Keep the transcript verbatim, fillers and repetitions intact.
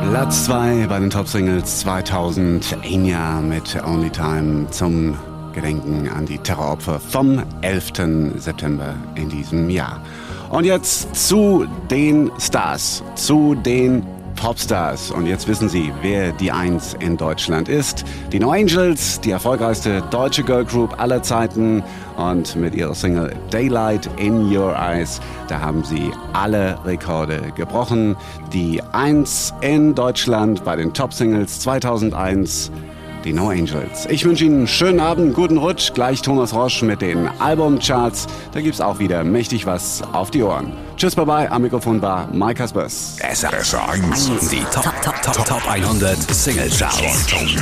Platz zwei bei den Top-Singles zweitausend, Enya mit Only Time zum Gedenken an die Terroropfer vom elften September in diesem Jahr. Und jetzt zu den Stars, zu den Popstars. Und jetzt wissen Sie, wer die Eins in Deutschland ist. Die No Angels, die erfolgreichste deutsche Girlgroup aller Zeiten. Und mit ihrer Single Daylight in Your Eyes, da haben sie alle Rekorde gebrochen. Die Eins in Deutschland bei den Top-Singles zweitausendeins. Die No Angels. Ich wünsche Ihnen einen schönen Abend, guten Rutsch. Gleich Thomas Rosch mit den Albumcharts. Da gibt's auch wieder mächtig was auf die Ohren. Tschüss, bye bye. Am Mikrofon war Mike Hasbers. S R eins. Die Top, Top, Top, Top hundert Single Charts.